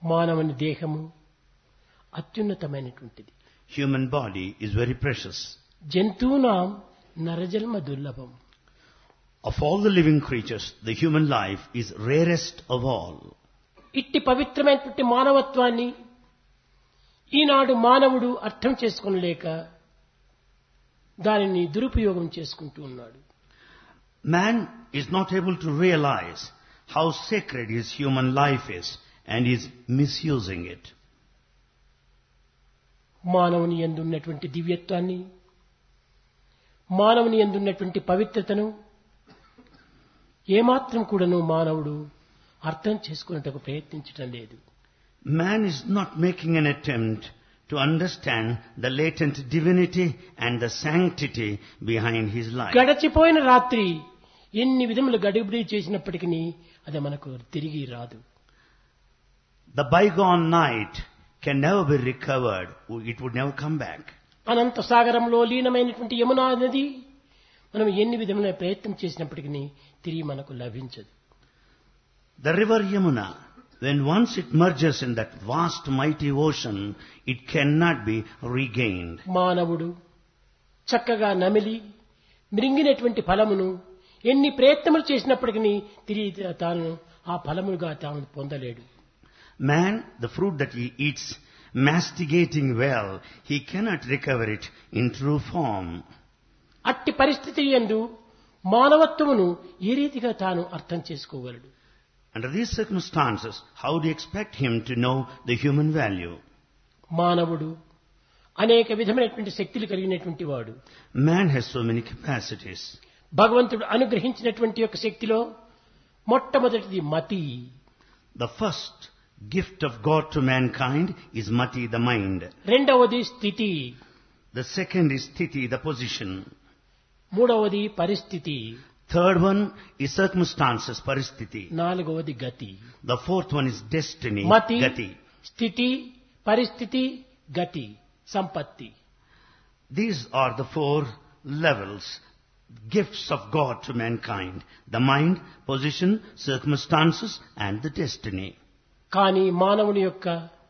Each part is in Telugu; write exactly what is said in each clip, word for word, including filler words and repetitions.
మానవుని దేహము అత్యున్నతమైనటువంటిది. Human body is very precious. జంతువునాం నరజన్మ దుర్లభం. Of all the living creatures, the human life is rarest of all. ఇట్టి పవిత్రమైనటువంటి మానవత్వాన్ని ఈనాడు మానవుడు అర్థం చేసుకోలేక దానిని దురుపయోగం చేసుకుంటూ ఉన్నాడు. Man is not able to realize how sacred his human life is and is misusing it. మానవుని యందు ఉన్నటువంటి దివ్యత్వాన్ని, మానవుని యందు ఉన్నటువంటి పవిత్రతను ఏమాత్రం కూడాను మానవుడు అర్థం చేసుకునేందుకు ప్రయత్నించడం లేదు. Man is not making an attempt to understand the latent divinity and the sanctity behind his life. గడచిపోయిన రాత్రి ఎన్ని విధములు గడిబిడి చేసినప్పటికీ అది మనకు తిరిగి రాదు. The bygone night can never be recovered. It would never come back. అనంత సాగరంలో లీనమైనటువంటి యమునా నది మనం ఎన్ని విధముల ప్రయత్నం చేసినప్పటికీ తిరిగి మనకు లభించదు. The river Yamuna, when once it merges in that vast mighty ocean, it cannot be regained. మానవుడు చక్కగా నమిలి మృంగినటువంటి ఫలమును ఎన్ని ప్రయత్నములు చేసినప్పటికీ తిరిగి తాను ఆ ఫలముగా తాను పొందలేడు. Man, the fruit that he eats, masticating well, he cannot recover it in true form. అట్టి పరిస్థితి యందు మానవత్వమును ఏ రీతిగా తాను అర్థం చేసుకోగలడు? Under these circumstances, how do you expect him to know the human value? మానవుడు అనేక విధమైనటువంటి శక్తులు కలిగినటువంటి వాడు. Man has so many capacities. భగవంతుడు అనుగ్రహించినటువంటి యొక్క శక్తిలో మొట్టమొదటిది మతి. The first gift of God to mankind is mati, the mind. రెండవది స్థితి. The second is sthiti, the position. మూడవది పరిస్థితి. Third one is circumstances, paristhiti. నాలుగవది గతి. The fourth one is destiny, మతి, gati. స్థితి, పరిస్థితి, గతి, సంపత్తి. These are the four levels, gifts of God to mankind. The mind, position, circumstances and the destiny. కానీ మానవుని యొక్క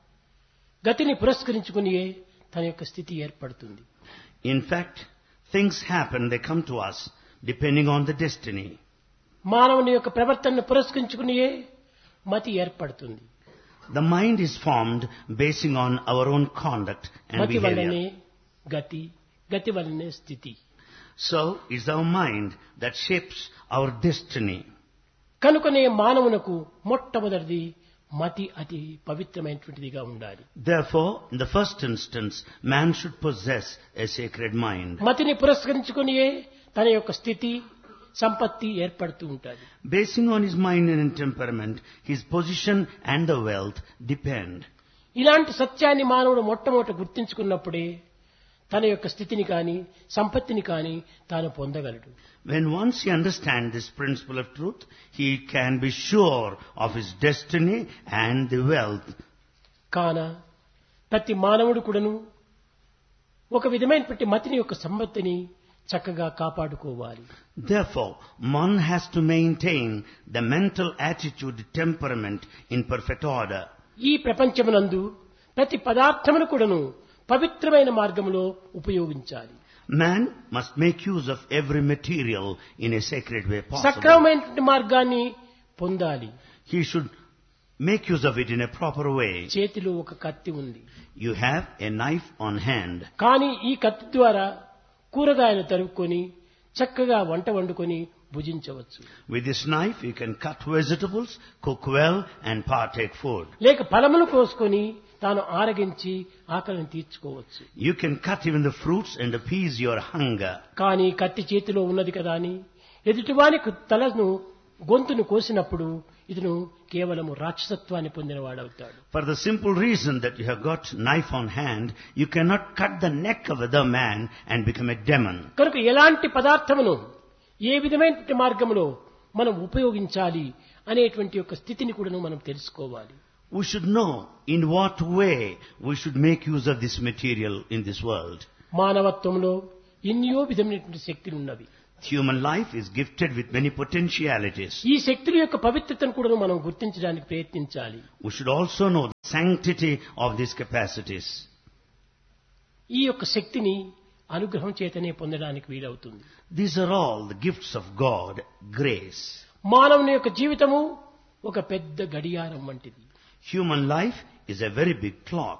గతిని పురస్కరించుకుని తన యొక్క స్థితి ఏర్పడుతుంది. In fact, things happen, they come to us depending on the destiny. మానవుని యొక్క ప్రవర్తనను పురస్కరించుకుని మతి ఏర్పడుతుంది. The mind is formed basing on our own conduct and మతి వల్లనే behavior. గతి, గతి వల్లనే స్థితి. So is our mind that shapes our destiny. కనుకనే మానవునకు మొట్టమొదటిది మతి అతి పవిత్రమైనటువంటిదిగా ఉండాలి. Therefore, in the first instance, man should possess a sacred mind. మతిని పురస్కరించుకుని తన యొక్క స్థితి, సంపత్తి ఏర్పడుతూ ఉంటాయి. Basing on his mind and temperament, his position and the wealth depend. ఇలాంటి సత్యాన్ని మానవుడు మొట్టమొదట గుర్తించుకున్నప్పుడే తన యొక్క స్థితిని కానీ సంపత్తిని కానీ తాను పొందగలడు. When once he understands this principle of truth, he can be sure of his destiny and the wealth. కాన ప్రతి మానవుడు కూడాను ఒక విధమైనటువంటి మతిని యొక్క సంపత్తిని చక్కగా కాపాడుకోవాలి. Therefore, one has to maintain the mental attitude, temperament in perfect order. ఈ ప్రపంచమునందు ప్రతి పదార్థమును కూడాను పవిత్రమైన మార్గంలో ఉపయోగించాలి. Man must make use of every material in a sacred way possible. సక్రమమైనటువంటి మార్గాన్ని పొందాలి. He should make use of it in a proper way. చేతిలో ఒక కత్తి ఉంది. You have a knife on hand. కానీ ఈ కత్తి ద్వారా కూరగాయలు తరుక్కొని చక్కగా వంట వండుకొని భుజించవచ్చు. With this knife you can cut vegetables, cook well and partake food. లేక ఫలములు కోసుకొని తాను ఆరగించి ఆకలిని తీర్చుకోవచ్చు. You can cut even the fruits and appease your hunger. కానీ కత్తి చేతిలో ఉన్నది కదా అని ఎదుటివాని తలను గొంతును కోసినప్పుడు ఇతను కేవలము రాక్షసత్వాన్ని పొందినవాడవుతాడు. For the simple reason that you have got knife on hand, you cannot cut the neck of other man and become a demon. కనుక ఎలాంటి పదార్థమును ఏ విధమైన మార్గంలో మనం ఉపయోగించాలి అనేటువంటి యొక్క స్థితిని కూడా మనం తెలుసుకోవాలి. We should know in what way we should make use of this material in this world. మానవత్వంలో ఎన్నో విధమైనటువంటి శక్తులు ఉన్నవి. Human life is gifted with many potentialities. ఈ శక్తుల యొక్క పవిత్రతను కూడా మనం గుర్తించడానికి ప్రయత్నించాలి. We should also know sanctity of these capacities. ఈ యొక్క శక్తిని అనుగ్రహం చేతనే పొందడానికి వీలవుతుంది. These are all the gifts of God, grace. మానవుని యొక్క జీవితము ఒక పెద్ద గడియారం వంటిది. Human life is a very big clock.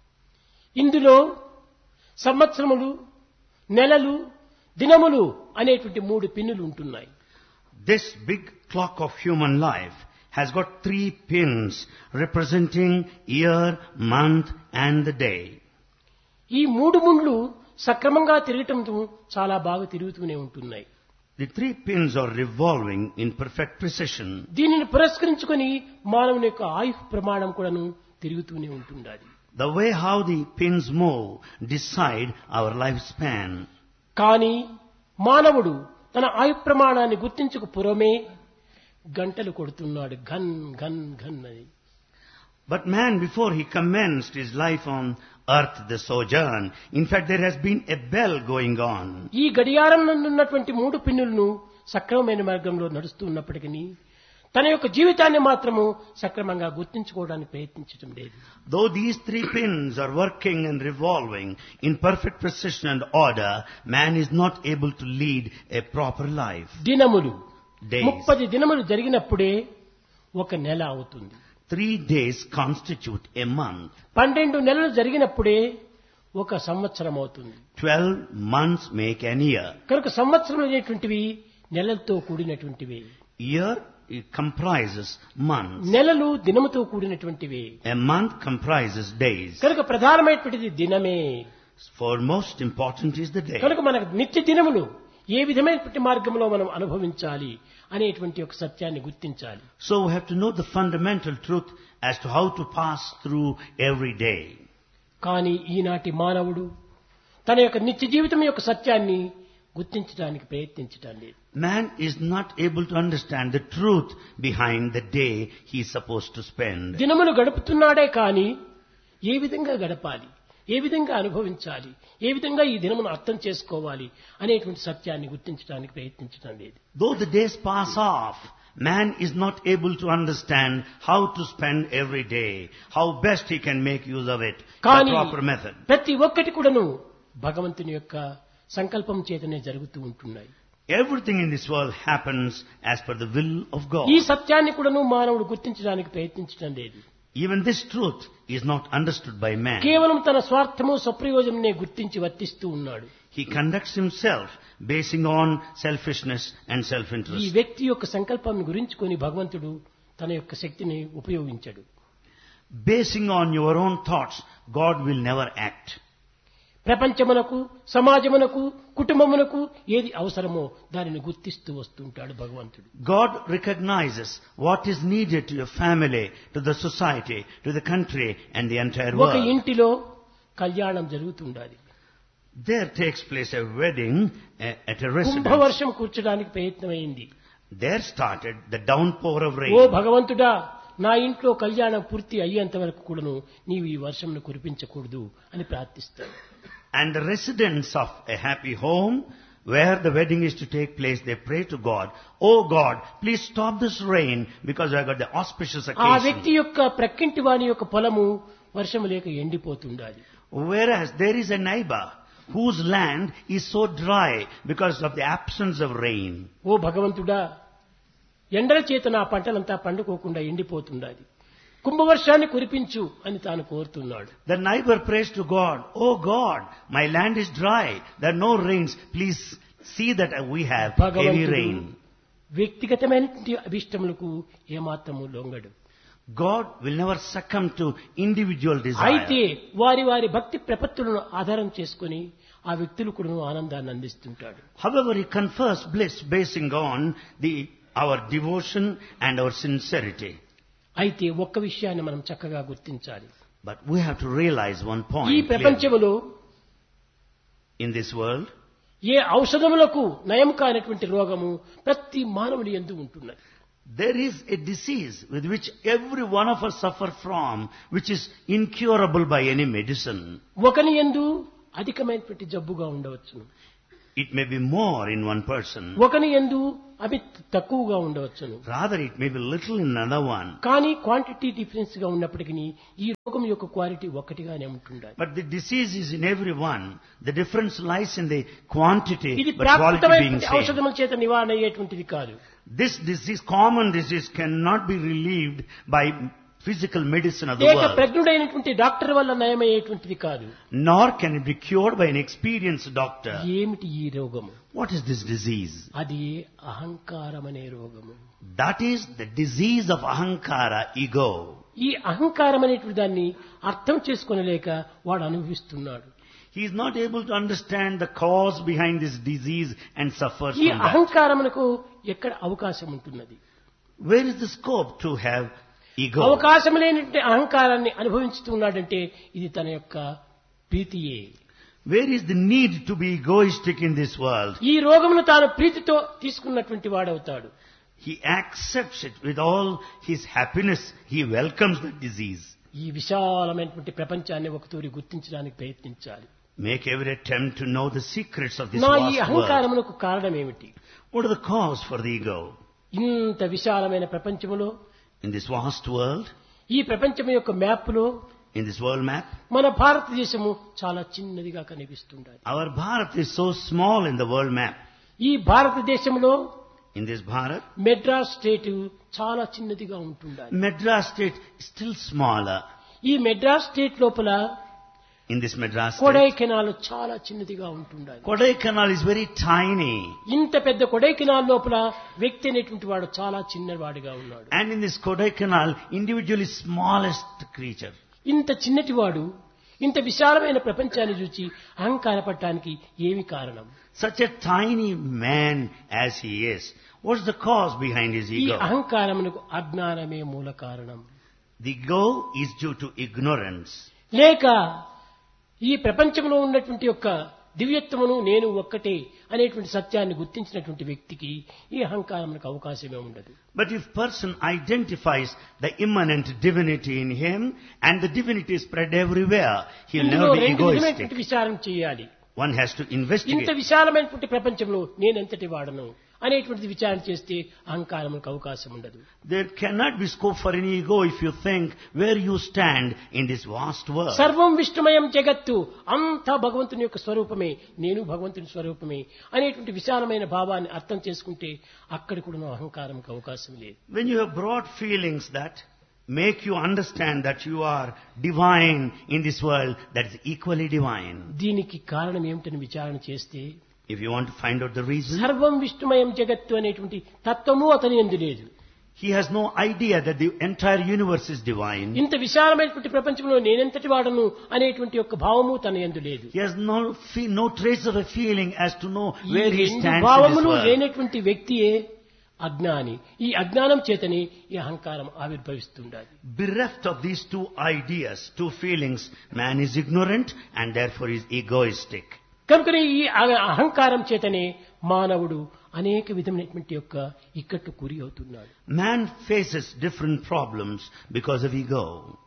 ఇందులో సంవత్సరములు, నెలలు, దినములు అనేటువంటి మూడు పిన్నులు ఉంటున్నాయి. This big clock of human life has got three pins representing year, month and the day. ఈ మూడు ముండ్లు సక్రమంగా తిరగటంతో చాలా బాగా తిరుగుతూనే ఉంటున్నాయి. The three pins are revolving in perfect precision. దీనిని పురస్కరించుకొని మానవుని యొక్క ఆయుష్ ప్రమాణం కూడాను తిరుగుతూనే ఉంటుండాలి. The way how the pins move decide our lifespan. కానీ మానవుడు తన ఆయు ప్రమాణాన్ని గుర్తించక పురమే గంటలు కొడుతున్నాడు, ఘన్ ఘన్ ఘన్ అని. But man, before he commenced his life on earth, the sojourn, in fact there has been a bell going on. ఈ గడియారం నందు ఉన్నటువంటి మూడు పిన్నులను సక్రమమైన మార్గంలో నడుస్తూ ఉన్నప్పటికీ తన యొక్క జీవితాన్ని మాత్రము సక్రమంగా గుర్తించుకోవడానికి ప్రయత్నించడం లేదు. Though these three pins are working and revolving in perfect precision and order, man is not able to lead a proper life. దినములు Days. ముప్పది దినములు జరిగినప్పుడే ఒక నెల అవుతుంది. Three days constitute a month. పన్నెండు నెలలు జరిగినప్పుడే ఒక సంవత్సరం అవుతుంది. Twelve months make an year. కనుక సంవత్సరం అనేటువంటివి నెలలతో కూడినటువంటివి. Year it comprises months. నెలలు దినముతో కూడినటువంటివి. A month comprises days. కనుక ప్రధానమైనటువంటిది దినమే. For most important is the day. కనుక మనకు నిత్య దినములు ఏ విధమైనటువంటి మార్గంలో మనం అనుభవించాలి అనేటువంటి ఒక సత్యాన్ని గుర్తించాలి. So we have to know the fundamental truth as to how to pass through every day. కానీ ఈనాటి మానవుడు తన యొక్క నిత్య జీవితం యొక్క సత్యాన్ని గుర్తించడానికి ప్రయత్నించటం లేదు. Man is not able to understand the truth behind the day he is supposed to spend. దినములు గడుపుతున్నాడే కానీ ఏ విధంగా గడపాలి, ఏ విధంగా అనుభవించాలి, ఏ విధంగా ఈ దినమును అర్థం చేసుకోవాలి అనేటువంటి సత్యాన్ని గుర్తించడానికి ప్రయత్నించడం లేదు. Though the days pass off, man is not able to understand how to spend every day, how best he can make use of it, the కానీ proper method. ప్రతి ఒక్కటి కూడాను భగవంతుని యొక్క సంకల్పం చేతనే జరుగుతూ ఉంటున్నాయి. Everything in this world happens as per the will of God. ఈ సత్యాన్ని కూడాను మానవుడు గుర్తించడానికి ప్రయత్నించడం లేదు. Even this truth is not understood by man. కేవలం తన స్వార్థము స్వప్రయోజనమే గుర్తించి వర్తిస్తూ ఉన్నాడు. He conducts himself basing on selfishness and ఈ self-interest. వ్యక్తి యొక్క సంకల్పం గురించుకొని భగవంతుడు తన యొక్క శక్తిని ఉపయోగించాడు. Basing on your own thoughts, God will never act. ప్రపంచమునకు, సమాజమునకు, కుటుంబమునకు ఏది అవసరమో దానిని గుర్తిస్తూ వస్తుంటాడు భగవంతుడు. God recognizes what is needed to your family, to the society, to the country and the entire ఒక world. ఇంటిలో కళ్యాణం జరుగుతుండాలి. There takes place a wedding uh, at a residence. కుంభవర్షం కూర్చడానికి ప్రయత్నమైంది. There started the downpour of oh rain. భగవంతుడా, నా ఇంట్లో కళ్యాణం పూర్తి అయ్యేంత వరకు కూడాను నీవు ఈ వర్షంను కురిపించకూడదు అని ప్రార్థిస్తాడు. And the residents of a happy home where the wedding is to take place, they pray to God, "Oh God, please stop this rain because I got the auspicious ఆ వ్యక్తి occasion." యొక్క ప్రక్కింటి వాని యొక్క పొలము వర్షము లేక ఎండిపోతుండాలి. Whereas there is a neighbor whose land is so dry because of the absence of rain. ఓ భగవంతుడా, ఎండల చేత నా పంటలంతా పండుకోకుండా ఎండిపోతుండాలి, కుంభవర్షాన్ని కురిపించు అని తాను కోరుతున్నాడు. The neighbor prays to God, "Oh God, my land is dry, there are no rains, please see that we have heavy భగవంతుడు rain." వ్యక్తిగతమైనటువంటి అభిష్టములకు ఏమాత్రము లొంగడు. God will never succumb to individual అయితే desire. వారి వారి భక్తి ప్రపత్తులను ఆధారం చేసుకుని ఆ వ్యక్తులు కూడా ఆనందాన్ని అందిస్తుంటాడు. However, he confers bliss basing on the our devotion and our sincerity. అయితే ఒక్క విషయాన్ని మనం చక్కగా గుర్తించాలి. But we have to realize one ఈ point clearly. ప్రపంచములో In this world, ఏ ఔషధములకు నయం కానటువంటి రోగము ప్రతి మానవుని యందు ఉంటున్నది. there is a disease with which every one of us suffer from, which is incurable by any medicine. ఒకని యందు అధికమైనటువంటి జబ్బుగా ఉండవచ్చును. It may be more in one person. ఒకని యందు అవి తక్కువగా ఉండవచ్చును. Rather, it may be little in another one. కానీ క్వాంటిటీ డిఫరెన్స్ గా ఉన్నప్పటికీ ఈ రోగం యొక్క క్వాలిటీ ఒకటిగానే ఉంటుండాలి. But the disease is in everyone. The difference lies in the quantity, ఇది but quality being ప్రాకృతమైన same. ఔషధముల చేత నివారణ అయ్యేటువంటిది కాదు. This disease, common disease, cannot be relieved by physical medicine of the లేక world. ప్రజ్ఞుడైనటువంటి డాక్టర్ వల్ల నయమయ్యేటువంటిది కాదు. Nor can it be cured by an experienced doctor. ఏమిటి ఈ రోగము? What is this disease? అది అహంకారం అనే రోగము. That is the disease of ahankara, ego. ఈ అహంకారం అనేటువంటి దాన్ని అర్థం చేసుకోనలేక వాడు అనుభవిస్తున్నాడు. He is not able to understand the cause behind this disease and suffers ఈ from that. అహంకారమునకు ఎక్కడ అవకాశం ఉంటున్నది? Where is the scope to have ego? అవకాశం లేనటువంటి అహంకారాన్ని అనుభవిస్తున్నాడంటే ఇది తన యొక్క ప్రీతియే. Where is the need to be egoistic in this world? ఈ రోగమును తాను ప్రీతితో తీసుకున్నటువంటి వాడవుతాడు. He accepts it with all his happiness. He welcomes the disease. ఈ విశాలమైనటువంటి ప్రపంచాన్ని ఒకతూరి గుర్తించడానికి ప్రయత్నించాలి. Make every attempt to know the secrets of this నా ఈ vast world. అహంకారమునకు కారణం ఏమిటి? What are the cause for the ego? ఇంత విశాలమైన ప్రపంచములో, In this vast world, ఈ ప్రపంచం యొక్క మ్యాప్లో in this world map, మన భారతదేశము చాలా చిన్నదిగా కనిపిస్తుండాలి. our Bharat is so small in the world map. ఈ భారతదేశంలో In this Bharat, Madras state చాలా చిన్నదిగా ఉంటుండాలి. Madras state is still smaller. ఈ మెడ్రాస్ స్టేట్ లోపల In this Madras state, Kodaikanal చాలా చిన్నదిగా ఉంటుండాలి. Kodaikanal is very tiny. ఇంత పెద్ద కొడైకెనాల్ లోపల వ్యక్తి అనేటువంటి వాడు చాలా చిన్నవాడిగా ఉన్నాడు. And in this Kodaikanal, individual is smallest creature. ఇంత చిన్నటివాడు ఇంత విశాలమైన ప్రపంచాన్ని చూచి అహంకారపడటానికి ఏమి కారణం? Such a tiny man as he is. What's the cause behind his ఈ ego? అహంకారమునకు అజ్ఞానమే మూల కారణం. The ego is due to ignorance. లేక ఈ ప్రపంచంలో ఉన్నటువంటి యొక్క దివ్యత్వమును నేను ఒక్కటే అనేటువంటి సత్యాన్ని గుర్తించినటువంటి వ్యక్తికి ఈ అహంకారమునకు అవకాశమే ఉండదు. But if person identifies the immanent divinity in him and the divinity is spread everywhere, he will ఇందులో never be రెండు egoistic. విధమైనటువంటి విచారం చేయాలి. One has to ఇంత investigate. విశాలమైనటువంటి ప్రపంచంలో నేనెంతటి వాడను అనేటువంటిది విచారణ చేస్తే అహంకారమునకు అవకాశం ఉండదు. There cannot be scope for any ego if you think where you stand in this vast world. సర్వం విష్ణుమయం జగత్తు, అంతా భగవంతుని యొక్క స్వరూపమే, నేను భగవంతుని స్వరూపమే అనేటువంటి విశాలమైన భావాన్ని అర్థం చేసుకుంటే అక్కడ కూడా అహంకారంకి అవకాశం లేదు. When you have broad feelings that make you understand that you are divine in this world, that is equally divine. దీనికి కారణం ఏమిటని విచారణ చేస్తే If you want to find out the reason, సర్వం విష్ణుమయం జగత్తు అనేటువంటి తత్వము అతని యందు లేదు. he has no idea that the entire universe is divine. ఇంత విశాలమైనటువంటి ప్రపంచంలో నేనెంతటి వాడను అనేటువంటి యొక్క భావము తన యందు లేదు. He has no fe- no trace of a feeling as to know ఈ where he రెండు stands in this భావములు world. లేనటువంటి వ్యక్తియే అజ్ఞాని. ఈ అజ్ఞానం చేతనే ఈ అహంకారం ఆవిర్భవిస్తుండాలి. Bereft of these two ideas, two feelings, man is ignorant and therefore is egoistic. కనుకనే ఈ అహ- అహంకారం చేతనే మానవుడు అనేక విధమైనటువంటి యొక్క ఇక్కట్టు గురి అవుతున్నాడు. Man faces different problems because of ego.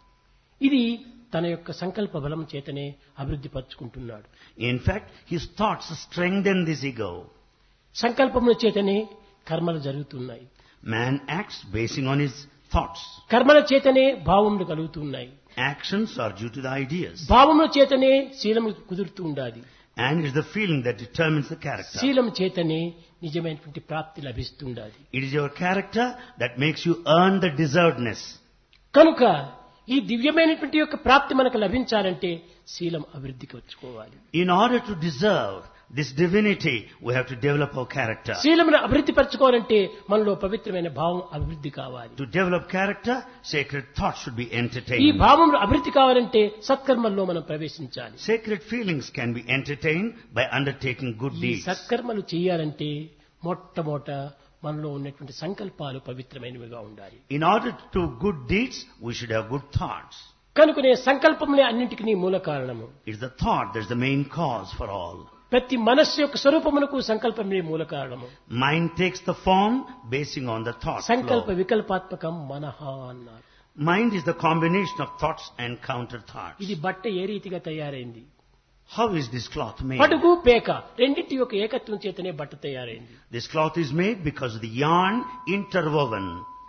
ఇది తన యొక్క సంకల్ప బలం చేతనే అభివృద్ధి పరుచుకుంటున్నాడు. In fact, his thoughts strengthen this ego. సంకల్పముల చేతనే కర్మలు జరుగుతున్నాయి. Man acts basing on his thoughts. కర్మల చేతనే భావములు కలుగుతున్నాయి. Actions are due to the ideas. భావముల చేతనే శీలము కుదురుతూ ఉండాలి. And it's the feeling that determines the character. శీలం చేతనే నిజమైనటువంటి ప్రాప్తి లభిస్తుండాలి. It is your character that makes you earn the deservedness. కనుక ఈ దివ్యమైనటువంటి యొక్క ప్రాప్తి మనకు లభించాలంటే శీలం అభివృద్ధికి వచ్చుకోవాలి. In order to deserve this divinity, we have to develop our character. శీలమును అభివృద్ధి పరచుకోవాలంటే మనలో పవిత్రమైన భావం అభివృద్ధి కావాలి. To develop character, sacred thoughts should be ఈ entertained. భావములు అభివృద్ధి కావాలంటే సత్కర్మల్లో మనం ప్రవేశించాలి. Sacred feelings can be entertained by undertaking good ఈ deeds. సత్కర్మలు చేయాలంటే మొట్టమొదట మనలో ఉన్నటువంటి సంకల్పాలు పవిత్రమైనవిగా ఉండాలి. In order to do good deeds, we should have good thoughts. కనుకనే సంకల్పములే అన్నింటికి మూల కారణము. It's the thought that's the main cause for all. ప్రతి మనస్సు యొక్క స్వరూపమునకు సంకల్పమే మూల కారణము. Mind takes the form basing on the thought సంకల్ప flow. వికల్పాత్మకం మనః అన్నారు. Mind is the combination of thoughts and counter thoughts. ఇది బట్ట ఏ రీతిగా తయారైంది? How is this cloth made? పడుగు పేక రెండింటి యొక్క ఏకత్వం చేతనే బట్ట తయారైంది. This cloth is made because of the yarn interwoven.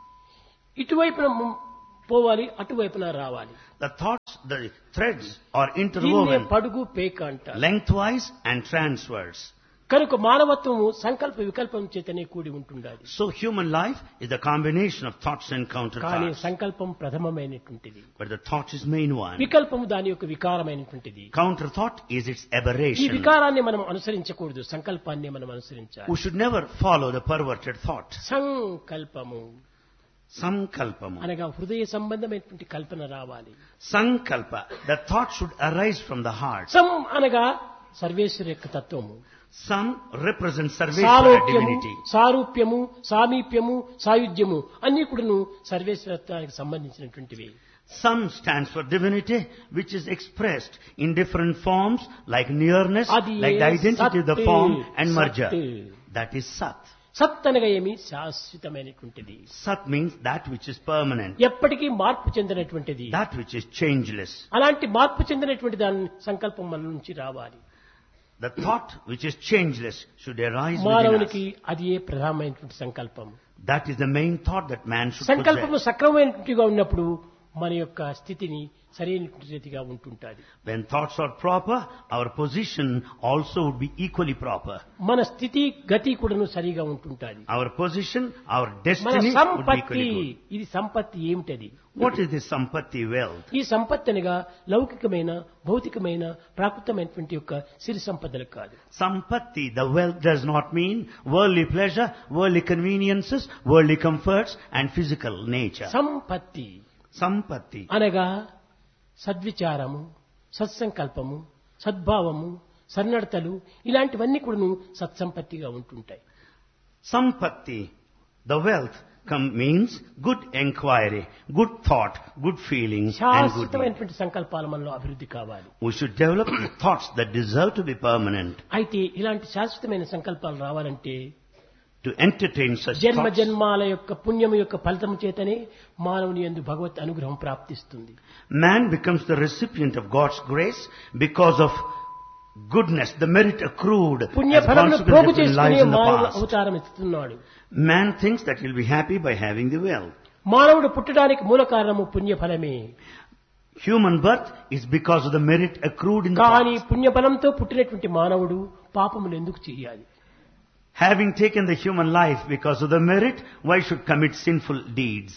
ఇటువైపున ము- పోవాలి, అటువైపున రావాలి. The thoughts, the threads are దీన్నే interwoven పడుగు పేక అంటారు. lengthwise and transverse. కనుక మానవత్వము సంకల్ప వికల్పం చేతనే కూడి ఉంటుండాలి. So human life is the combination of thoughts and కానీ counter-thoughts. సంకల్పం ప్రథమమైనటువంటిది, But the thought is main one. వికల్పము దాని యొక్క వికారమైనటువంటిది. Counter-thought is its ఈ aberration. వికారాన్ని మనం అనుసరించకూడదు, సంకల్పాన్ని మనం అనుసరించాలి. We should never follow the perverted thought. సంకల్పము Sankalpamu. అనగా హృదయ సంబంధమైనటువంటి కల్పన రావాలి. Sankalpa. The thought should arise from the heart. సం అనగా సర్వేశ్వర యొక్క తత్వము. Sam represents Sarveshwara సాలోక్యము, divinity. సారూప్యము, సామీప్యము, సాయుధ్యము అన్ని కూడాను సర్వేశ్వరత్వానికి సంబంధించినటువంటివి. Sam stands for divinity, which is expressed in different forms, like nearness, అది like the identity of the సత్, form and merger. సత్. That is Sat. సత్ అనగా ఏమి? శాశ్వతమైనటువంటిది, Sat means that which is permanent, ఎప్పటికీ మార్పు చెందినటువంటిది. that which is changeless. అలాంటి మార్పు చెందినటువంటి దాని సంకల్పం మన నుంచి రావాలి. The thought which is changeless should arise within మానవునికి us. అది ఏ ప్రధానమైనటువంటి సంకల్పం. That is the main thought that man should సంకల్పము possess. సక్రమమైనట్టుగా ఉన్నప్పుడు మన యొక్క స్థితిని సరైనటువంటి రీతిగా ఉంటుంటుంది. When thoughts are proper, our position also would be equally proper. మన స్థితి గతి కూడాను సరిగా ఉంటుంటుంది. Our position, our మన destiny would be సంపత్తి, equally good. ఇది సంపత్తి ఏమిటది? What is this sampatti wealth? ఈ సంపత్తి అనగా లౌకికమైన, భౌతికమైన, ప్రాకృతమైనటువంటి యొక్క సిరి సంపదలు కాదు. Sampatti, the wealth does not mean worldly pleasure, worldly conveniences, worldly comforts and physical nature. సంపత్తి Sampatti. అనగా సద్విచారము, సత్సంకల్పము, సద్భావము, సన్నడతలు ఇలాంటివన్నీ కూడాను సత్సంపత్తిగా ఉంటుంటాయి. Sampatti, the wealth come, means good enquiry, good thought, good feelings and good deeds. శాశ్వతమైనటువంటి సంకల్పాలు మనలో అభివృద్ధి కావాలి. We should develop the thoughts that deserve to be permanent. అయితే ఇలాంటి శాశ్వతమైన సంకల్పాలు రావాలంటే To entertain such జన్మ thoughts, జన్మాల యొక్క పుణ్యము యొక్క ఫలితము చేతనే మానవుని యందు భగవత్ అనుగ్రహం ప్రాప్తిస్తుంది. man becomes the recipient of God's grace because of goodness, the merit accrued as పుణ్య a ఫలమును consequence ప్రోగు of his చేసుకునే lives in the మానవుడు past. అవతారం ఎత్తుతున్నాడు. Man thinks that he'll be happy by having the wealth. మానవుడు పుట్టడానికి మూల కారణము పుణ్య ఫలమే. Human birth is because of the merit accrued in the కానీ past. పుణ్యఫలంతో పుట్టినటువంటి మానవుడు పాపములు ఎందుకు చేయాలి? Having taken the human life because of the merit, why should commit sinful deeds?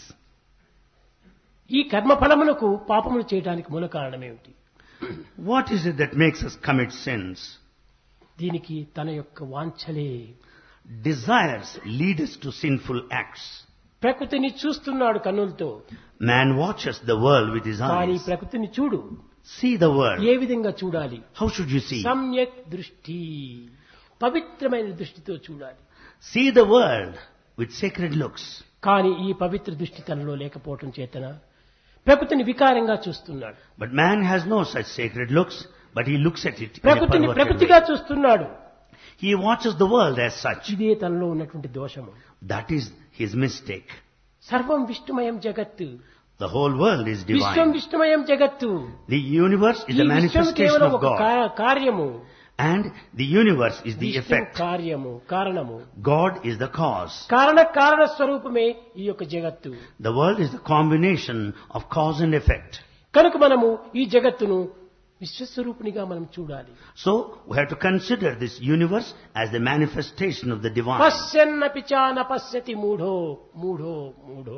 ఈ కర్మ ఫలములకు పాపములు చేయడానికి మూల కారణమేమిటి? What is it that makes us commit sins? దీనికి తన యొక్క వాంఛలే. Desires lead us to sinful acts. ప్రకృతిని చూస్తున్నాడు కన్నులతో, Man watches the world with his కానీ eyes. ప్రకృతిని చూడు. See the world. ఏ విధంగా చూడాలి? How should you see? సమ్యక్ దృష్టి, పవిత్రమైన దృష్టితో చూడాలి. See the world with sacred looks. కానీ ఈ పవిత్ర దృష్టి తనలో లేకపోవటం చేతన ప్రకృతిని వికారంగా చూస్తున్నాడు. But man has no such sacred looks, but he looks at it in a ప్రకృతిని perverted ప్రకృతిగా way. చూస్తున్నాడు. He watches the world as such. ఇదే తనలో ఉన్నటువంటి దోషము. That is his mistake. సర్వం విష్ణుమయం జగత్తు, The whole world is Vishwam divine. విష్ణుమయం జగత్తు. The universe is ఈ the విశ్వం manifestation కేవలం of ఒక God. కా- కార్యము, And the universe is the Vishnu effect. కార్యము, కారణము. God is the cause. కారణ కారణ స్వరూపమే ఈ యొక్క జగత్తు. The world is the combination of cause and effect. కనుక మనము ఈ జగత్తును విశ్వస్వరూపునిగా మనం చూడాలి. So we have to consider this universe as the manifestation of the divine. పశ్యన్నపి చ న పశ్యతి మూఢో మూఢో మూఢో.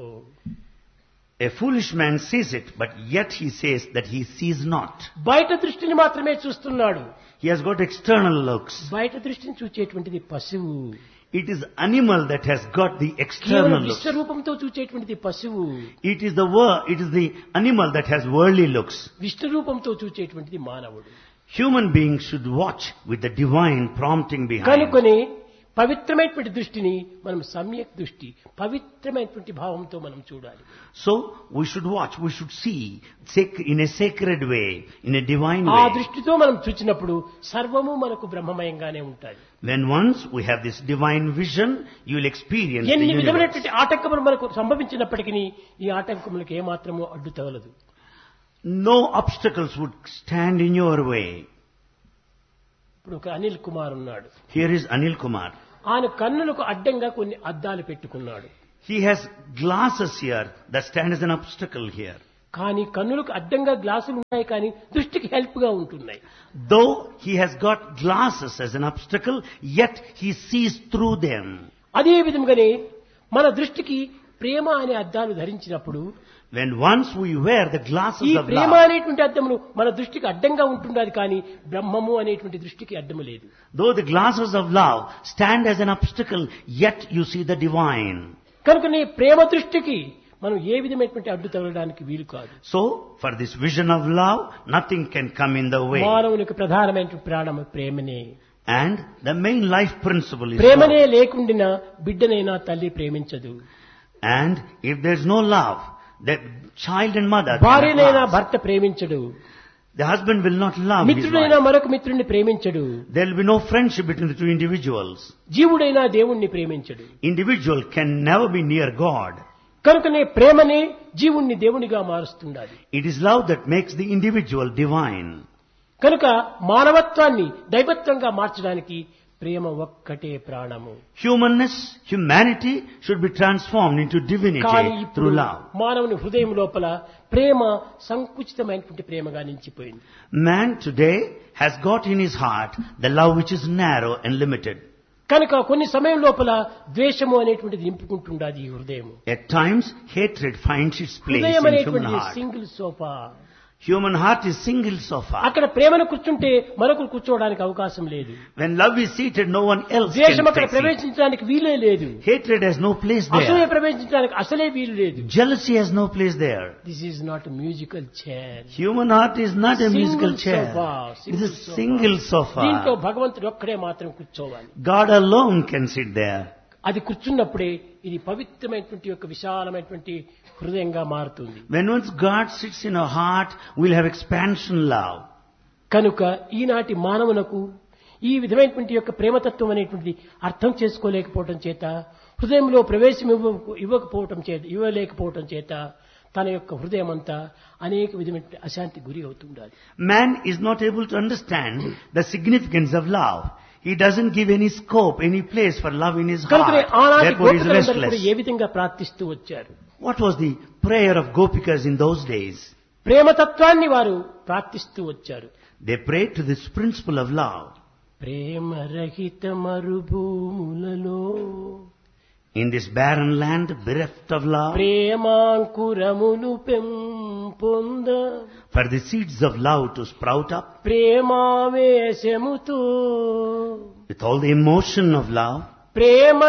A foolish man sees it, but yet he says that he sees not. బయట దృష్టిని మాత్రమే చూస్తున్నాడు. He has got external looks. బయట దృష్టిని చూచేటువంటిది పశువు. It is animal that has got the కేవలం external looks. విశ్వరూపంతో చూచేటువంటిది పశువు. It is the wor- it is the animal that has worldly looks. Vishnu రూపంతో చూచేటువంటిది మానవుడు. Human beings should watch with the divine prompting behind. కనుకొని పవిత్రమైనటువంటి దృష్టిని మనం సమ్యక్ దృష్టి, పవిత్రమైనటువంటి భావంతో మనం చూడాలి. So we should watch, we should see sac- in a sacred way, in a divine ఆ way. దృష్టితో మనం చూచినప్పుడు సర్వము మనకు బ్రహ్మమయంగానే ఉంటాయి. When once we have this divine vision, you will experience the ఎన్ని universe. విధమైనటువంటి ఆటంకములు మనకు సంభవించినప్పటికీ ఈ ఆటంకములకు ఏమాత్రము అడ్డు తగలదు. No obstacles would stand in your way. ఇప్పుడు ఒక అనిల్ కుమార్ ఉన్నాడు. Here is Anil Kumar. ఆయన కన్నులకు అడ్డంగా కొన్ని అద్దాలు పెట్టుకున్నాడు. He has glasses here that stand as an obstacle here. కానీ కన్నులకు అడ్డంగా గ్లాసులు ఉన్నాయి, కానీ దృష్టికి హెల్ప్ గా ఉంటున్నాయి. Though he has got glasses as an obstacle, yet he sees through them. అదే విధంగానే మన దృష్టికి ప్రేమ అనే అద్దాలు ధరించినప్పుడు, When once we wear the ఈ glasses of ప్రేమ love, అనేటువంటి అద్దములు మన దృష్టికి అడ్డంగా ఉంటున్నది, కానీ బ్రహ్మము అనేటువంటి దృష్టికి అడ్డము లేదు. though the glasses of love stand as an obstacle, yet you see the divine. కనుకనే ప్రేమ దృష్టికి మనం ఏ విధమైనటువంటి అడ్డు తగలడానికి వీలు కాదు. So, for this vision of love, nothing can come in the way. మానవునికి ప్రధానమైన ప్రాణము ప్రేమనే. And the main life principle is ప్రేమనే love. లేకుండినా బిడ్డనైనా తల్లి ప్రేమించదు. And if there is no love, the child and mother cannot భార్యనైనా last. భర్త ప్రేమించడు. The husband will not love his మిత్రుడైనా wife. మరొక మిత్రుడిని ప్రేమించడు. There will be no friendship between the two individuals. జీవుడైనా దేవుణ్ణి ప్రేమించడు. Individual can never be near God. కనుకనే ప్రేమనే జీవుణ్ణి దేవునిగా మారుస్తుండాలి. It is love that makes the individual divine. కనుక మానవత్వాన్ని దైవత్వంగా మార్చడానికి ప్రేమ ఒక్కటే ప్రాణము. Humanness, humanity should be transformed into కానీ divinity ఇప్పుడు through love. మానవుని హృదయం లోపల ప్రేమ సంకుచితమైనటువంటి ప్రేమగా నిలిచిపోయింది. Man today has got in his heart the love which is narrow and limited. కనుక కొన్ని సమయం లోపల ద్వేషము అనేటువంటిది నింపుకుంటుండాది ఈ హృదయం. At times, hatred finds its place హృదయం in human అనేటువంటిది heart. Single sofa. Human heart is single sofa. అక్కడ ప్రేమను కూర్చుంటే మరొకరు కూర్చోవడానికి అవకాశం లేదు. When love is seated, no one else ద్వేషం can అక్కడ take seat. ప్రవేశించడానికి వీలే లేదు. Hatred has no place అసూయ there. ప్రవేశించడానికి అసలే వీలు లేదు. Jealousy has no place there. This is not musical chair. Human heart is not a musical chair. It is a single దీంట్లో sofa. భగవంతుడు ఒక్కడే మాత్రం కూర్చోవాలి. God alone can sit there. అది కూర్చున్నప్పుడే ఇది పవిత్రమైనటువంటి యొక్క విశాలమైనటువంటి హృదయంగా మారుతుంది. When once God sits in our heart, we'll have expansion love. కనుక ఈనాటి మానవునకు ఈ విధమైనటువంటి యొక్క ప్రేమతత్వం అనేటువంటిది అర్థం చేసుకోలేకపోవటం చేత, హృదయంలో ప్రవేశం ఇవ్వ ఇవ్వకపోవటం చేత ఇవ్వలేకపోవటం చేత తన యొక్క హృదయం అంతా అనేక విధమైన అశాంతి గురి అవుతుండాలి. Man is not able to understand the significance of love. He doesn't give any scope, any place for love in his కనుకనే heart. ఆనాటి Therefore he is గోపికలందరూ కూడా restless. ఏ విధంగా ప్రార్థిస్తూ వచ్చారు? What was the prayer of Gopikas in those days? ప్రేమతత్వాన్ని వారు ప్రార్థిస్తూ వచ్చారు. They prayed to this principle of love. ప్రేమ రహిత మరుభూములలో In this barren land, bereft of love, ప్రేమాంకురములు పెంపొంద for the seeds of love to sprout up, ప్రేమావేశముతో with all the emotion of love, Prema